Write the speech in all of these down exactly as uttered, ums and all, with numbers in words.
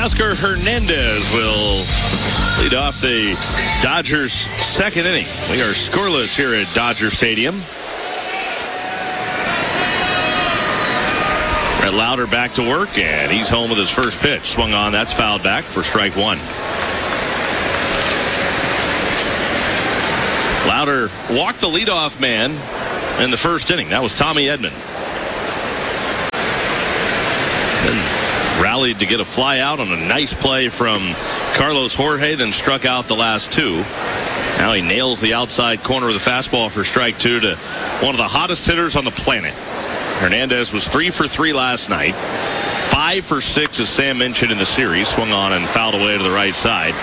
Teoscar Hernandez will lead off the Dodgers' second inning. We are scoreless here at Dodger Stadium. Brett Lauter back to work, and he's home with his first pitch. Swung on, that's fouled back for strike one. Lauter walked the leadoff man in the first inning. That was Tommy Edman. Then rallied to get a fly out on a nice play from Carlos Jorge, then struck out the last two. Now he nails the outside corner of the fastball for strike two to one of the hottest hitters on the planet. Hernandez was three for three last night. Five for six, as Sam mentioned, in the series. Swung on and fouled away to the right side.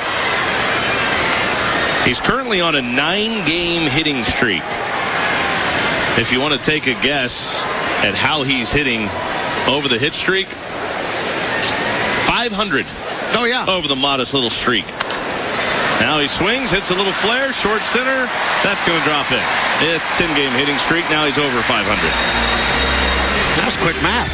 He's currently on a nine-game hitting streak. If you want to take a guess at how he's hitting over the hit streak, five hundred. Oh, yeah. Over the modest little streak. Now he swings, hits a little flare, short center. That's going to drop in. It's a ten-game hitting streak. Now he's over five hundred. That was quick math.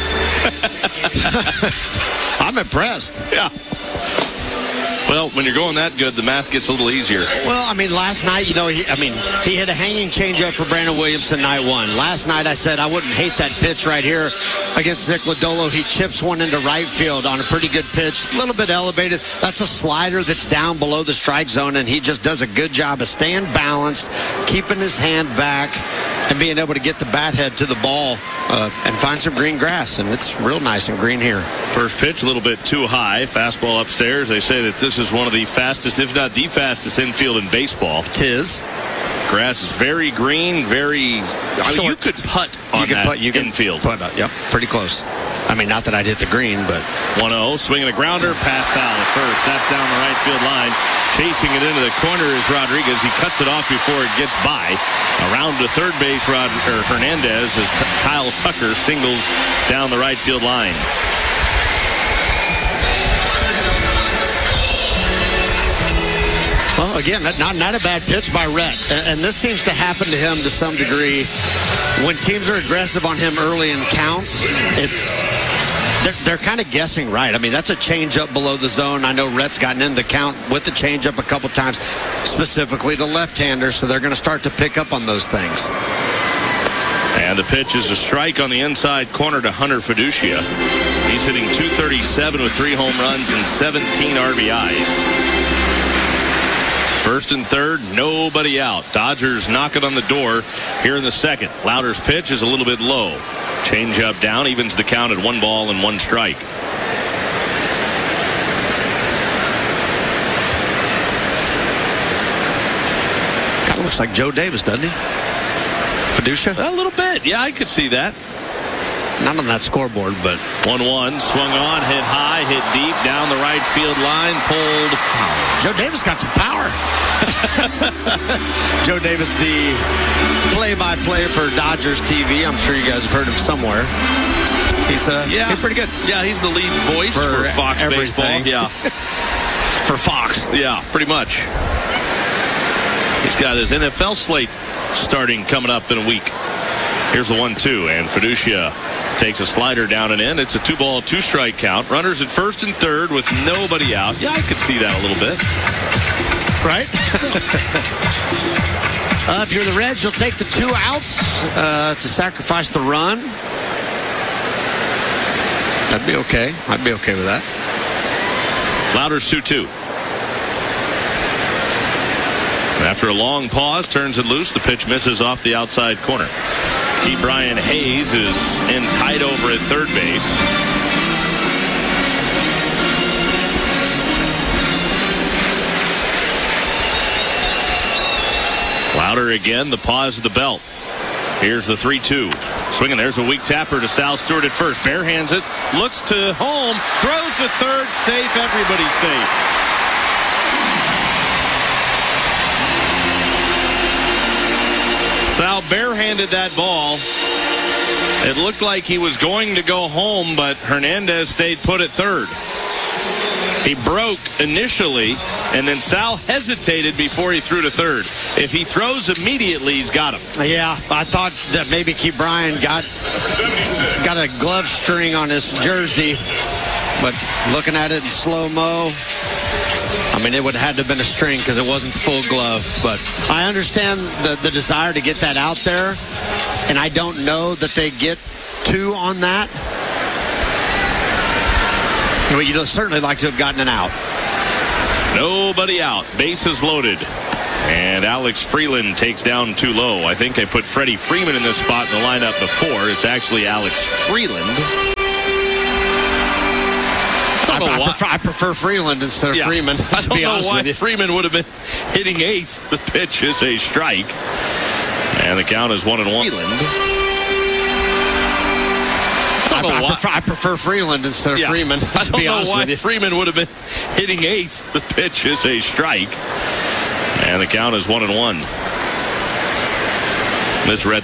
I'm impressed. Yeah. Well, when you're going that good, the math gets a little easier. Well, I mean, last night, you know, he, I mean, he hit a hanging changeup for Brandon Williamson night one. Last night, I said I wouldn't hate that pitch right here against Nick Lodolo. He chips one into right field on a pretty good pitch, a little bit elevated. That's a slider that's down below the strike zone, and he just does a good job of staying balanced, keeping his hand back, and being able to get the bat head to the ball uh, and find some green grass, and it's real nice and green here. First pitch, a little bit too high. Fastball upstairs. They say that this is one of the fastest, if not the fastest, infield in baseball. Tis. Grass is very green, very... I mean, you could putt on you could that putt, you infield. Putt, uh, yep, pretty close. I mean, not that I'd hit the green, but... one oh, swinging a grounder, pass foul at first. That's down the right field line. Chasing it into the corner is Rodriguez. He cuts it off before it gets by. Around to third base, Rod, or Hernandez, as Kyle Tucker singles down the right field line. Well, again, not, not a bad pitch by Rhett. And, and this seems to happen to him to some degree. When teams are aggressive on him early in counts, it's they're, they're kind of guessing right. I mean, that's a changeup below the zone. I know Rhett's gotten in the count with the changeup a couple times, specifically to left-handers, so they're going to start to pick up on those things. And the pitch is a strike on the inside corner to Hunter Fiducia. He's hitting two thirty-seven with three home runs and seventeen R B Is. First and third, nobody out. Dodgers knocking on the door here in the second. Lauter's pitch is a little bit low. Change up down, evens the count at one ball and one strike. Kind of looks like Joe Davis, doesn't he? Fiducia? A little bit. Yeah, I could see that. Not on that scoreboard, but... one one, swung on, hit high, hit deep, down the right field line, pulled foul. Joe Davis got some power. Joe Davis, the play-by-play for Dodgers T V. I'm sure you guys have heard him somewhere. He's, uh, yeah. he's pretty good. Yeah, he's the lead voice for, for Fox everything. Baseball. Yeah. For Fox. Yeah, pretty much. He's got his N F L slate starting coming up in a week. Here's the one two, and Fiducia takes a slider down and in. It's a two-ball, two-strike count. Runners at first and third with nobody out. Yeah, I could see that a little bit. Right? uh, if you're the Reds, you'll take the two outs uh, to sacrifice the run. That'd be okay. I'd be okay with that. Lauter's two two. After a long pause, turns it loose. The pitch misses off the outside corner. Key Brian Hayes is in tight over at third base. Lauter again, the pause of the belt. Here's the three two. Swinging, there's a weak tapper to Sal Stewart at first. Barehands it, looks to home, throws to third, safe, everybody's safe. Sal barehanded that ball. It looked like he was going to go home, but Hernandez stayed put at third. He broke initially, and then Sal hesitated before he threw to third. If he throws immediately, he's got him. Yeah, I thought that maybe Key Brian got got a glove string on his jersey But looking at it in slow-mo, I mean, it would have had to have been a string because it wasn't full glove. But I understand the, the desire to get that out there, and I don't know that they get two on that. But you'd certainly like to have gotten an out. Nobody out. Bases loaded. And Alex Freeland takes down too low. I think I put Freddie Freeman in this spot in the lineup before. It's actually Alex Freeland. I, I, prefer, I prefer Freeland instead of yeah. Freeman, to I don't be know honest why with you. Freeman would have been hitting eighth. The pitch is a strike. And the count is one and one. Freeland. I, I, I, why, prefer, I prefer Freeland instead of yeah. Freeman, I to don't be know honest why with you. Freeman would have been hitting eighth. The pitch is a strike. And the count is one and one. Misread